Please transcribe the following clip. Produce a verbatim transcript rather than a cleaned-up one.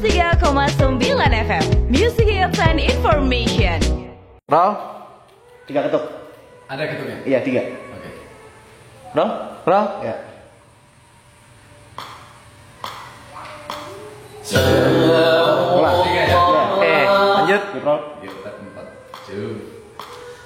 tiga koma sembilan F M. Music Hits and Information. Roll. Tiga ketuk. Ada ketuknya? Iya, tiga. Oke. Roll. Roll. Ya. Ulang. Tiga ya? Oke, lanjut. Roll. Gitar empat. Two.